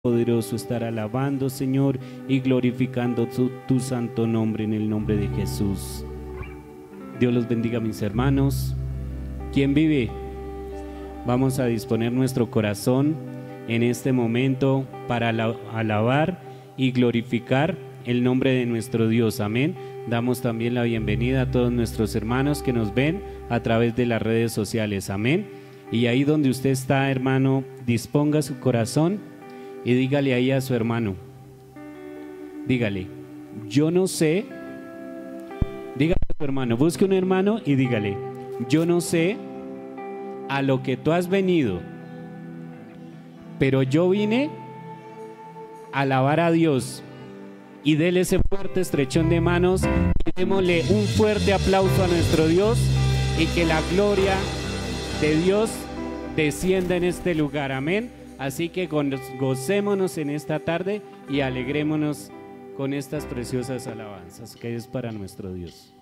poderoso estar alabando, Señor, y glorificando tu santo nombre en el nombre de Jesús. Dios los bendiga, mis hermanos. ¿Quién vive? Vamos a disponer nuestro corazón en este momento para alabar y glorificar el nombre de nuestro Dios. Amén. Damos también la bienvenida a todos nuestros hermanos que nos ven a través de las redes sociales. Amén. Y ahí donde usted está, hermano, disponga su corazón y dígale ahí a su hermano, dígale, yo no sé, dígale a su hermano, busque un hermano y dígale, yo no sé a lo que tú has venido, pero yo vine a alabar a Dios. Y dele ese fuerte estrechón de manos y démosle un fuerte aplauso a nuestro Dios y que la gloria de Dios descienda en este lugar. Amén. Así que gocémonos en esta tarde y alegrémonos con estas preciosas alabanzas que es para nuestro Dios.